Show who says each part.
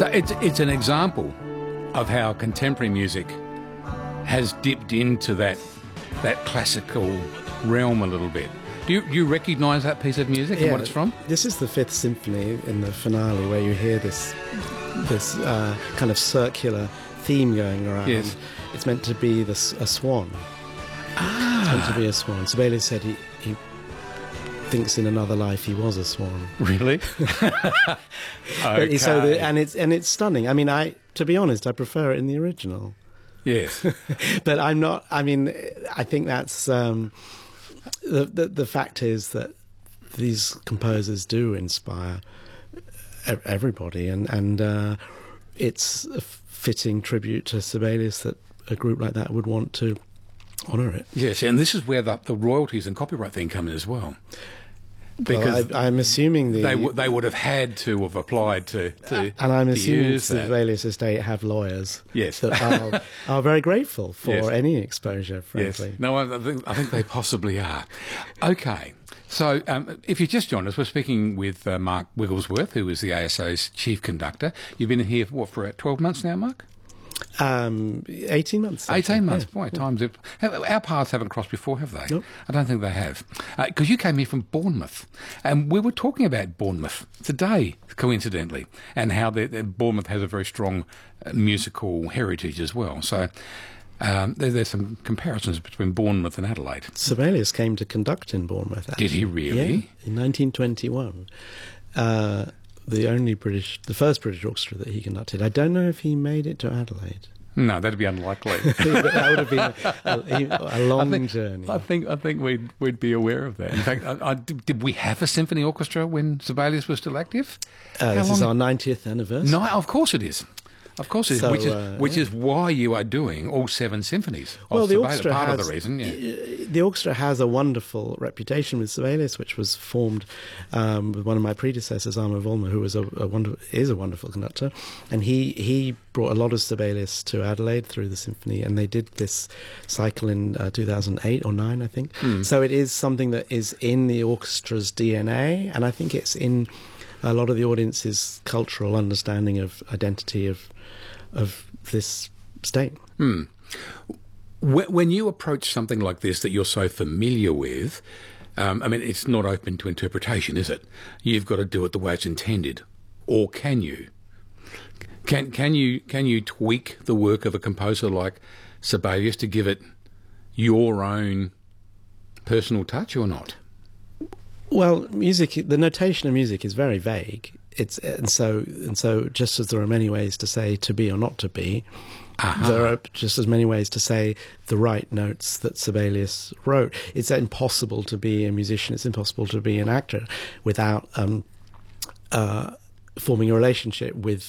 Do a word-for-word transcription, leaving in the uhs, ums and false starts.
Speaker 1: So it's it's an example of how contemporary music has dipped into that that classical realm a little bit. Do you, you recognise that piece of music
Speaker 2: yeah,
Speaker 1: and what it's from?
Speaker 2: This is the Fifth Symphony in the finale, where you hear this this uh, kind of circular theme going around.
Speaker 1: Yes.
Speaker 2: It's meant to be the, a swan.
Speaker 1: Ah.
Speaker 2: It's meant to be a swan. Sibelius said he, he thinks in another life he was a swan.
Speaker 1: Really?
Speaker 2: But
Speaker 1: Okay.
Speaker 2: so the, and it's and it's stunning. I mean, I to be honest, I prefer it in the original.
Speaker 1: Yes.
Speaker 2: But I'm not. I mean, I think that's um, the, the the fact is that these composers do inspire e- everybody, and and uh, it's a fitting tribute to Sibelius that a group like that would want to honour it.
Speaker 1: Yes, and this is where the, the royalties and copyright thing come in as well. Because
Speaker 2: well, I, I'm assuming the
Speaker 1: they w- they would have had to have applied to, to
Speaker 2: and I'm
Speaker 1: to
Speaker 2: assuming the
Speaker 1: use that.
Speaker 2: Sibelius estate have lawyers.
Speaker 1: Yes.
Speaker 2: that are, are very grateful for
Speaker 1: Yes.
Speaker 2: any exposure.
Speaker 1: Yes.
Speaker 2: Frankly,
Speaker 1: No, I think, I think they possibly are. Okay. So um, if you just joined us, we're speaking with uh, Mark Wigglesworth, who is the A S O's chief conductor. You've been here for, what, for uh, twelve months now, Mark?
Speaker 2: um, eighteen months. I
Speaker 1: eighteen
Speaker 2: think.
Speaker 1: months.
Speaker 2: Yeah.
Speaker 1: Boy, times have, our paths haven't crossed before, have they?
Speaker 2: Nope.
Speaker 1: I don't think they have. Because you came here from Bournemouth, and we were talking about Bournemouth today, coincidentally, and how the, the Bournemouth has a very strong uh, musical heritage as well. So um, there, there's some comparisons between Bournemouth and Adelaide.
Speaker 2: Sibelius came to conduct in Bournemouth. Actually.
Speaker 1: Did he really?
Speaker 2: Yeah, in nineteen twenty-one. Uh, the only British, the first British orchestra that he conducted. I don't know if he made it to Adelaide.
Speaker 1: No, that'd be unlikely.
Speaker 2: That would have been a, a, a long
Speaker 1: I think,
Speaker 2: journey.
Speaker 1: I think I think we'd we'd be aware of that. In fact, I, I, did, did we have a symphony orchestra when Sibelius was still active?
Speaker 2: Uh, this
Speaker 1: How
Speaker 2: is
Speaker 1: long-
Speaker 2: our ninetieth anniversary.
Speaker 1: No, of course it is. Of course it is.
Speaker 2: So,
Speaker 1: which is
Speaker 2: uh,
Speaker 1: which
Speaker 2: yeah.
Speaker 1: is why you are doing all seven symphonies. Of
Speaker 2: Well, the
Speaker 1: Sibelius.
Speaker 2: orchestra
Speaker 1: part
Speaker 2: has,
Speaker 1: of the reason. Yeah.
Speaker 2: the orchestra has a wonderful reputation with Sibelius, which was formed um, with one of my predecessors, Armo Volmer, who was a, a wonder, is a wonderful conductor, and he he brought a lot of Sibelius to Adelaide through the symphony, and they did this cycle in uh, two thousand eight or nine, I think.
Speaker 1: Mm.
Speaker 2: So it is something that is in the orchestra's D N A, and I think it's in a lot of the audience's cultural understanding of identity of of this state.
Speaker 1: Hmm. Wh- When you approach something like this that you're so familiar with, um, I mean, it's not open to interpretation, is it? You've got to do it the way it's intended, or can you? Can can you can you tweak the work of a composer like Sibelius to give it your own personal touch, or not?
Speaker 2: Well, music, the notation of music is very vague. It's and so and so. Just as there are many ways to say to be or not to be,
Speaker 1: Aha.
Speaker 2: there are just as many ways to say the right notes that Sibelius wrote. It's impossible to be a musician. It's impossible to be an actor without um, uh, forming a relationship with